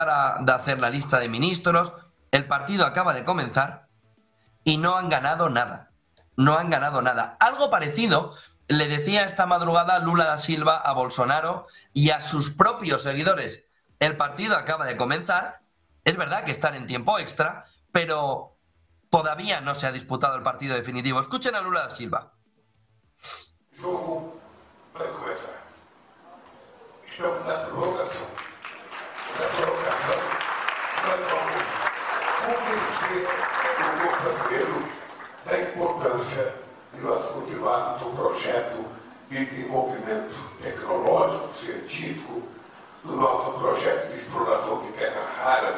de hacer la lista de ministros. El partido acaba de comenzar y no han ganado nada. No han ganado nada. Algo parecido le decía esta madrugada Lula da Silva a Bolsonaro y a sus propios seguidores. El partido acaba de comenzar. Es verdad que están en tiempo extra, pero todavía no se ha disputado el partido definitivo. Escuchen a Lula da Silva. O jogo vai começar. Estamos na prorrogação. Na prorrogação, nós vamos convencer o povo brasileiro da importância de nós continuarmos um projeto de desenvolvimento tecnológico, científico, do nosso projeto de exploração de terras raras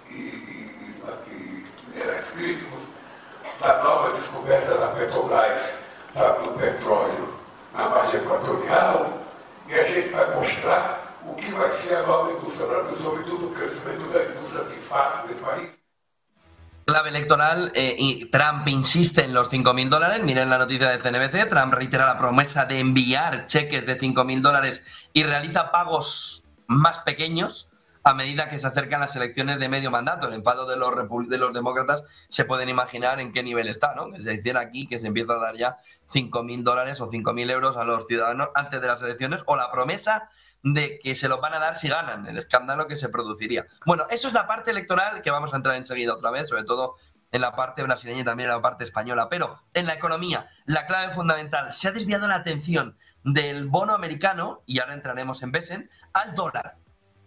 e minerais críticos, da nova descoberta da Petrobras, sabe, do petróleo na margem equatorial, e a gente vai mostrar o que vai ser a nova indústria do Brasil, sobretudo o crescimento da indústria de fato desse país. Clave electoral, y Trump insiste en los $5.000. Miren la noticia de CNBC. Trump reitera la promesa de enviar cheques de $5.000 y realiza pagos más pequeños a medida que se acercan las elecciones de medio mandato. El enfado de los demócratas se pueden imaginar en qué nivel está, ¿no? Que se hiciera aquí, que se empieza a dar ya $5.000 o 5.000 euros a los ciudadanos antes de las elecciones, o la promesa de que se los van a dar si ganan, el escándalo que se produciría. Bueno, eso es la parte electoral, que vamos a entrar enseguida otra vez, sobre todo en la parte brasileña y también en la parte española. Pero en la economía, la clave fundamental, se ha desviado la atención del bono americano, y ahora entraremos en Besen, al dólar.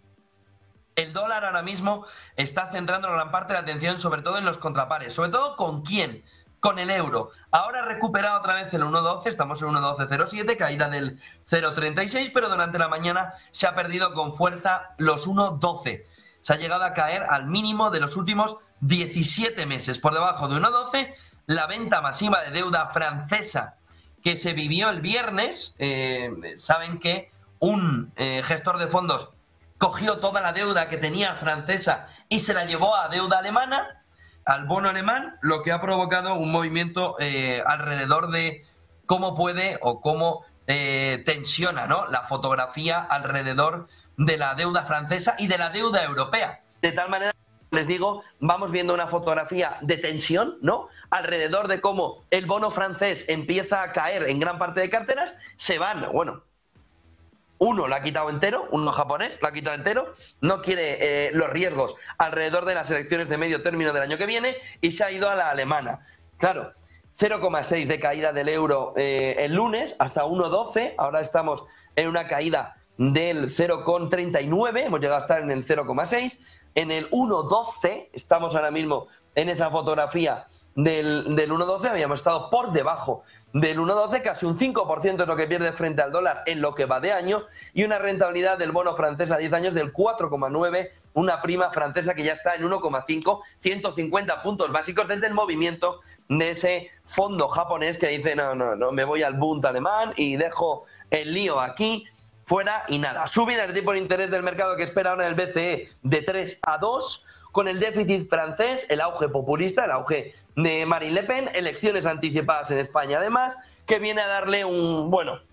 El dólar ahora mismo está centrando gran parte de la atención sobre todo en los contrapares. ¿Sobre todo con quién? Con el euro. Ahora ha recuperado otra vez el 1.12, estamos en 1.1207, caída del 0.36, pero durante la mañana se ha perdido con fuerza los 1.12. Se ha llegado a caer al mínimo de los últimos 17 meses. Por debajo de 1.12, la venta masiva de deuda francesa que se vivió el viernes. Saben que un gestor de fondos cogió toda la deuda que tenía francesa y se la llevó a deuda alemana, al bono alemán, lo que ha provocado un movimiento alrededor de cómo puede o cómo tensiona, ¿no?, la fotografía alrededor de la deuda francesa y de la deuda europea. De tal manera, les digo, vamos viendo una fotografía de tensión, ¿no?, alrededor de cómo el bono francés empieza a caer en gran parte de carteras, se van, bueno, uno lo ha quitado entero, uno japonés lo ha quitado entero, no quiere los riesgos alrededor de las elecciones de medio término del año que viene y se ha ido a la alemana. Claro, 0,6 de caída del euro el lunes hasta 1,12, ahora estamos en una caída del 0,39, hemos llegado a estar en el 0,6, en el 1,12 estamos ahora mismo en esa fotografía del 1,12, habíamos estado por debajo del 1,12, casi un 5% es lo que pierde frente al dólar en lo que va de año, y una rentabilidad del bono francés a 10 años del 4,9, una prima francesa que ya está en 1,5, 150 puntos básicos desde el movimiento de ese fondo japonés que dice no, me voy al Bund alemán y dejo el lío aquí, fuera y nada. Subida del tipo de interés del mercado que espera ahora el BCE de 3 a 2, con el déficit francés, el auge populista, el auge de Marine Le Pen, elecciones anticipadas en España además, que viene a darle un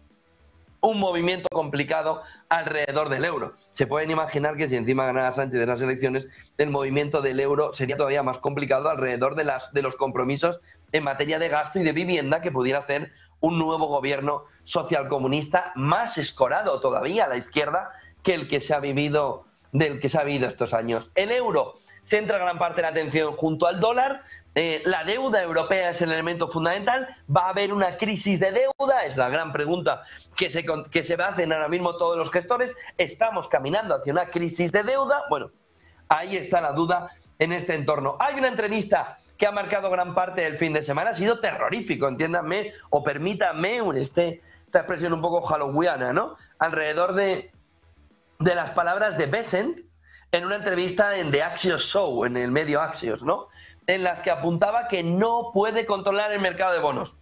movimiento complicado alrededor del euro. Se pueden imaginar que si encima ganara Sánchez de las elecciones, el movimiento del euro sería todavía más complicado alrededor de los compromisos en materia de gasto y de vivienda que pudiera hacer un nuevo gobierno socialcomunista más escorado todavía a la izquierda que el que se ha vivido estos años. El euro centra gran parte de la atención junto al dólar. La deuda europea es el elemento fundamental. ¿Va a haber una crisis de deuda? Es la gran pregunta que se hacen ahora mismo todos los gestores. ¿Estamos caminando hacia una crisis de deuda? Bueno, ahí está la duda en este entorno. Hay una entrevista que ha marcado gran parte del fin de semana. Ha sido terrorífico, entiéndanme o permítanme esta expresión un poco halloweenana, ¿no?, alrededor de las palabras de Bessent en una entrevista en The Axios Show, en el medio Axios, ¿no?, en las que apuntaba que no puede controlar el mercado de bonos.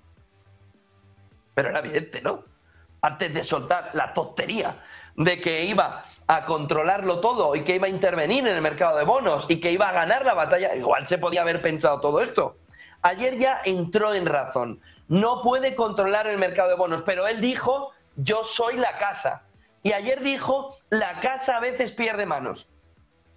Pero era evidente, ¿no?, antes de soltar la tontería de que iba a controlarlo todo y que iba a intervenir en el mercado de bonos y que iba a ganar la batalla, igual se podía haber pensado todo esto. Ayer ya entró en razón. No puede controlar el mercado de bonos, pero él dijo, yo soy la casa. Y ayer dijo, la casa a veces pierde manos.